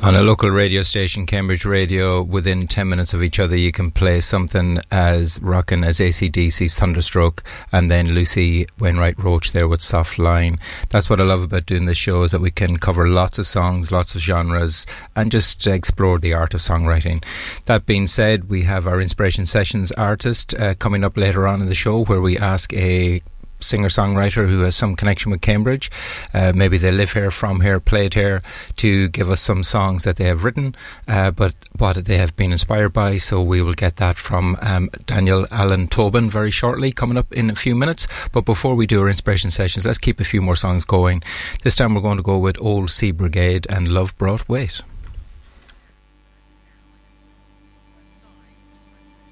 On a local radio station, Cambridge Radio, within 10 minutes of each other, you can play something as rockin' as AC/DC's Thunderstroke, and then Lucy Wainwright Roach there with Soft Line. That's what I love about doing this show, is that we can cover lots of songs, lots of genres, and just explore the art of songwriting. That being said, we have our Inspiration Sessions artist coming up later on in the show, where we ask a singer-songwriter who has some connection with Cambridge, maybe they live here, from here, played here, to give us some songs that they have written, but what they have been inspired by. So we will get that from Daniel Allen Tobin very shortly, coming up in a few minutes. But before we do our Inspiration Sessions, let's keep a few more songs going. This time we're going to go with Old Sea Brigade and Love Brought Weight.